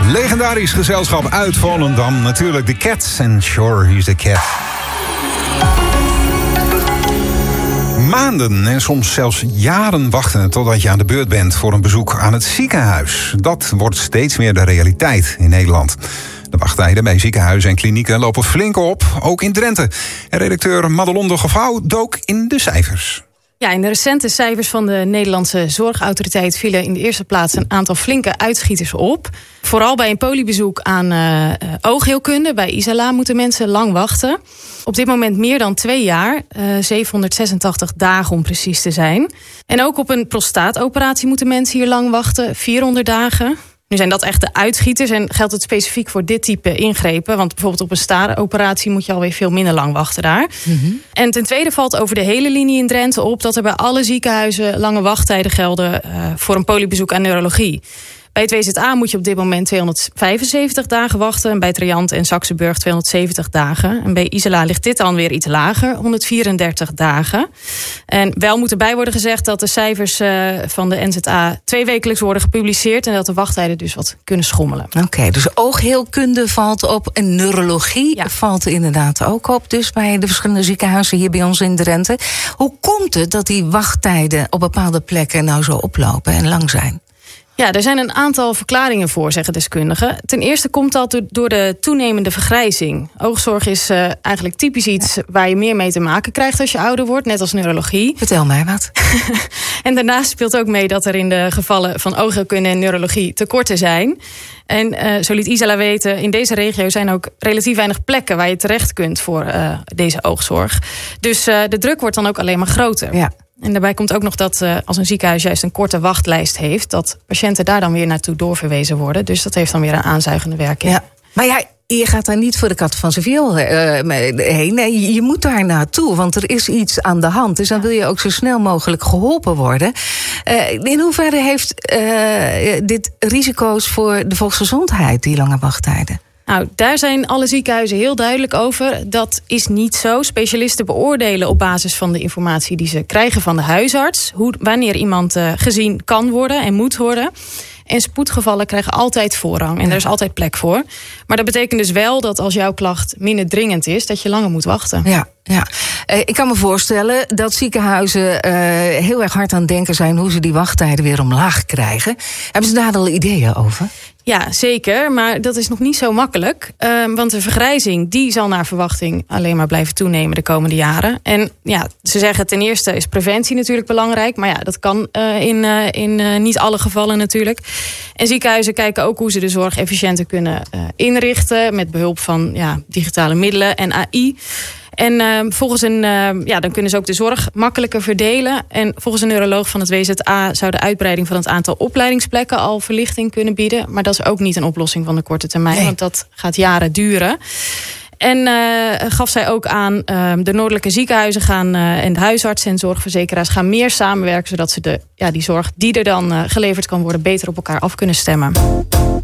Legendarisch gezelschap uit Volendam. Natuurlijk de Cats en Sure He's the Cat. Maanden en soms zelfs jaren wachten totdat je aan de beurt bent voor een bezoek aan het ziekenhuis. Dat wordt steeds meer de realiteit in Nederland. De wachttijden bij ziekenhuizen en klinieken lopen flink op, ook in Drenthe. En redacteur Madelon de Gevouw dook in de cijfers. Ja, in de recente cijfers van de Nederlandse Zorgautoriteit vielen in de eerste plaats een aantal flinke uitschieters op. Vooral bij een polybezoek aan oogheelkunde, bij Isala, moeten mensen lang wachten. Op dit moment meer dan 2 jaar, 786 dagen om precies te zijn. En ook op een prostaatoperatie moeten mensen hier lang wachten, 400 dagen. Nu zijn dat echt de uitschieters en geldt het specifiek voor dit type ingrepen. Want bijvoorbeeld op een staaroperatie moet je alweer veel minder lang wachten daar. Mm-hmm. En ten tweede valt over de hele linie in Drenthe op dat er bij alle ziekenhuizen lange wachttijden gelden voor een polybezoek aan neurologie. Bij het WZA moet je op dit moment 275 dagen wachten. En bij Triant en Saxenburg 270 dagen. En bij Isala ligt dit dan weer iets lager, 134 dagen. En wel moet erbij worden gezegd dat de cijfers van de NZA 2 wekelijks worden gepubliceerd. En dat de wachttijden dus wat kunnen schommelen. Oké, dus oogheelkunde valt op en neurologie valt inderdaad ook op. Dus bij de verschillende ziekenhuizen hier bij ons in Drenthe. Hoe komt het dat die wachttijden op bepaalde plekken nou zo oplopen en lang zijn? Ja, er zijn een aantal verklaringen voor, zeggen deskundigen. Ten eerste komt dat door de toenemende vergrijzing. Oogzorg is eigenlijk typisch iets waar je meer mee te maken krijgt als je ouder wordt, net als neurologie. Vertel mij wat. En daarnaast speelt ook mee dat er in de gevallen van oogheelkunde en neurologie tekorten zijn. En zo liet Isala weten, in deze regio zijn ook relatief weinig plekken waar je terecht kunt voor deze oogzorg. Dus de druk wordt dan ook alleen maar groter. Ja. En daarbij komt ook nog dat als een ziekenhuis juist een korte wachtlijst heeft, dat patiënten daar dan weer naartoe doorverwezen worden. Dus dat heeft dan weer een aanzuigende werking. Ja. Maar je gaat daar niet voor de kat van zijn viool heen. Nee, je moet daar naartoe, want er is iets aan de hand. Dus dan wil je ook zo snel mogelijk geholpen worden. In hoeverre heeft dit risico's voor de volksgezondheid, die lange wachttijden? Nou, daar zijn alle ziekenhuizen heel duidelijk over. Dat is niet zo. Specialisten beoordelen op basis van de informatie die ze krijgen van de huisarts wanneer iemand gezien kan worden en moet worden. En spoedgevallen krijgen altijd voorrang. En er is altijd plek voor. Maar dat betekent dus wel dat als jouw klacht minder dringend is, dat je langer moet wachten. Ja. Ik kan me voorstellen dat ziekenhuizen heel erg hard aan het denken zijn hoe ze die wachttijden weer omlaag krijgen. Hebben ze daar al ideeën over? Ja, zeker. Maar dat is nog niet zo makkelijk. Want de vergrijzing die zal naar verwachting alleen maar blijven toenemen de komende jaren. En ja, ze zeggen ten eerste is preventie natuurlijk belangrijk. Maar ja, dat kan in niet alle gevallen natuurlijk. En ziekenhuizen kijken ook hoe ze de zorg efficiënter kunnen inrichten. Met behulp van digitale middelen en AI. En dan kunnen ze ook de zorg makkelijker verdelen. En volgens een neuroloog van het WZA zou de uitbreiding van het aantal opleidingsplekken al verlichting kunnen bieden. Maar dat is ook niet een oplossing van de korte termijn, want dat gaat jaren duren. En gaf zij ook aan, de noordelijke ziekenhuizen gaan en de huisartsen en zorgverzekeraars gaan meer samenwerken, zodat ze die zorg die er dan geleverd kan worden beter op elkaar af kunnen stemmen.